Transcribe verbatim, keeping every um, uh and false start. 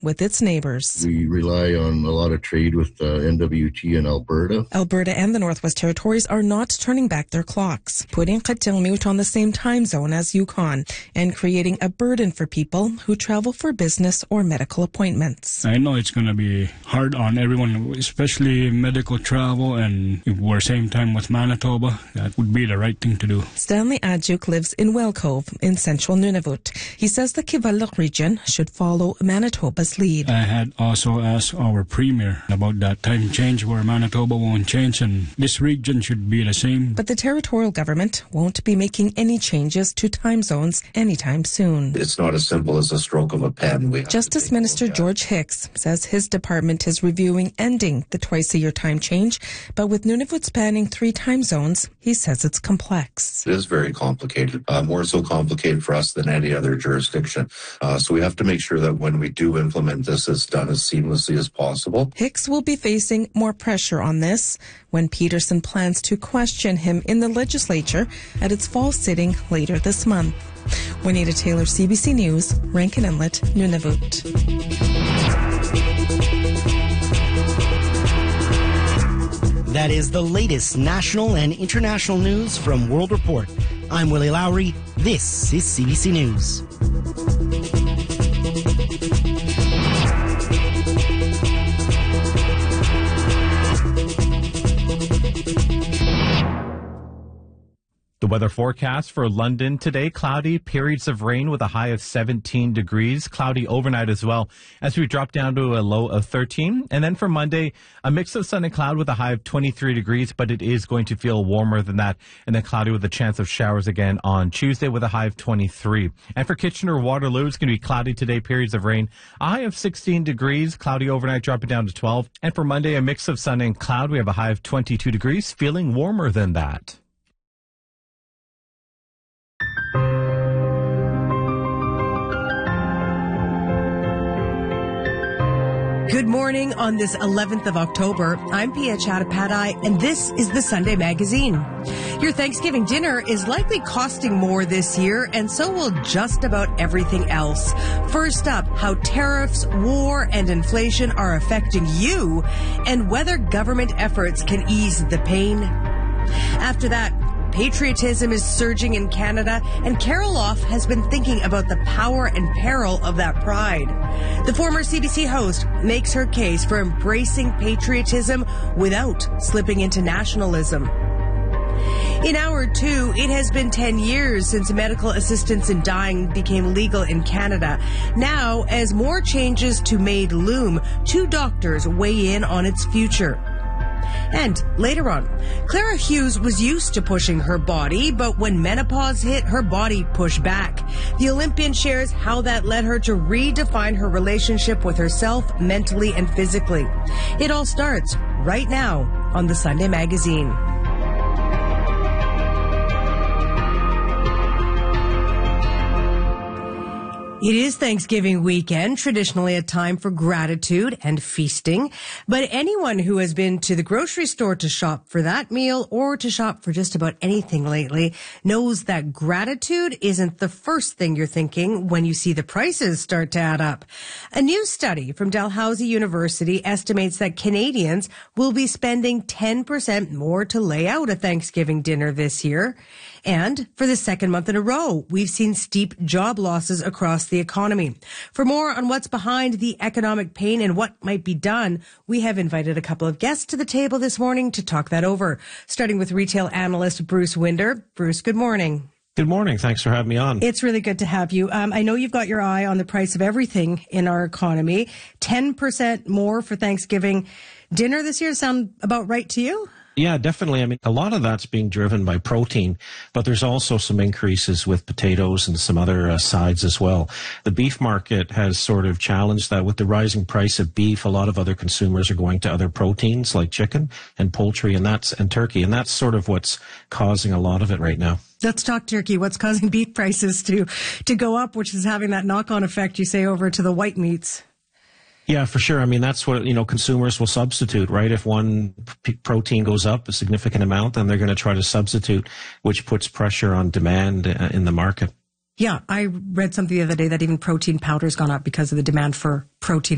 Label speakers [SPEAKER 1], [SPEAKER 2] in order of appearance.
[SPEAKER 1] with its neighbors.
[SPEAKER 2] We rely on a lot of trade with uh, N W T in Alberta.
[SPEAKER 1] Alberta and the Northwest Territories are not turning back their clocks, putting Khatilmut on the same time zone as Yukon and creating a burden for people who travel for business or medical appointments.
[SPEAKER 3] I know it's going to be hard on everyone, especially medical travel, and if we're same time with Manitoba, that would be the right thing to do.
[SPEAKER 1] Stanley Adjuk lives in Well Cove in central Nunavut. He says the Kivalliq region should follow Manitoba's lead.
[SPEAKER 3] I had also asked our premier about that time change where Manitoba won't change and this region should be the same.
[SPEAKER 1] But the territorial government won't be making any changes to time zones anytime soon.
[SPEAKER 4] It's not as simple as a stroke of a pen. We
[SPEAKER 1] Justice Minister George Hicks says his department is reviewing ending the twice-a-year time change, but with Nunavut spanning three time zones, he says it's complex.
[SPEAKER 4] It is very complicated, uh, more so complicated for us than any other jurisdiction. Uh, so we have to make sure that when we do implement this, it's done as seamlessly as possible.
[SPEAKER 1] Hicks will be facing more pressure on this when Peterson plans to question him in the legislature at its fall sitting later this month. Juanita Taylor, C B C News, Rankin Inlet, Nunavut.
[SPEAKER 5] That is the latest national and international news from World Report. I'm Willie Lowry. This is C B C News.
[SPEAKER 6] The weather forecast for London today, cloudy, periods of rain with a high of seventeen degrees, cloudy overnight as well as we drop down to a low of thirteen. And then for Monday, a mix of sun and cloud with a high of twenty-three degrees, but it is going to feel warmer than that. And then cloudy with a chance of showers again on Tuesday with a high of twenty-three. And for Kitchener-Waterloo, it's going to be cloudy today, periods of rain, a high of sixteen degrees, cloudy overnight, dropping down to twelve. And for Monday, a mix of sun and cloud. We have a high of twenty-two degrees, feeling warmer than that.
[SPEAKER 7] Good morning on this eleventh of October. I'm Pia Chattopadhyay, and this is the Sunday Magazine. Your Thanksgiving dinner is likely costing more this year, and so will just about everything else. First up, how tariffs, war, and inflation are affecting you, and whether government efforts can ease the pain. After that, patriotism is surging in Canada, and Carol Off has been thinking about the power and peril of that pride. The former C B C host makes her case for embracing patriotism without slipping into nationalism. In hour two, it has been ten years since medical assistance in dying became legal in Canada. Now, as more changes to MAID loom, two doctors weigh in on its future. And later on, Clara Hughes was used to pushing her body, but when menopause hit, her body pushed back. The Olympian shares how that led her to redefine her relationship with herself mentally and physically. It all starts right now on the Sunday Magazine. It is Thanksgiving weekend, traditionally a time for gratitude and feasting. But anyone who has been to the grocery store to shop for that meal or to shop for just about anything lately knows that gratitude isn't the first thing you're thinking when you see the prices start to add up. A new study from Dalhousie University estimates that Canadians will be spending ten percent more to lay out a Thanksgiving dinner this year. And for the second month in a row, we've seen steep job losses across the economy. For more on what's behind the economic pain and what might be done, we have invited a couple of guests to the table this morning to talk that over. Starting with retail analyst Bruce Winder. Bruce, good morning.
[SPEAKER 8] Good morning. Thanks for having me on.
[SPEAKER 7] It's really good to have you. Um, I know you've got your eye on the price of everything in our economy. ten percent more for Thanksgiving dinner this year. Sound about right to you?
[SPEAKER 8] Yeah, definitely. I mean, a lot of that's being driven by protein, but there's also some increases with potatoes and some other uh, sides as well. The beef market has sort of challenged that with the rising price of beef. A lot of other consumers are going to other proteins like chicken and poultry and that's and turkey, and that's sort of what's causing a lot of it right now.
[SPEAKER 7] Let's talk turkey. What's causing beef prices to to go up, which is having that knock-on effect, you say, over to the white meats?
[SPEAKER 8] Yeah, for sure. I mean, that's what, you know, consumers will substitute, right? If one p- protein goes up a significant amount, then they're going to try to substitute, which puts pressure on demand uh, in the market.
[SPEAKER 7] Yeah, I read something the other day that even protein powder's gone up because of the demand for protein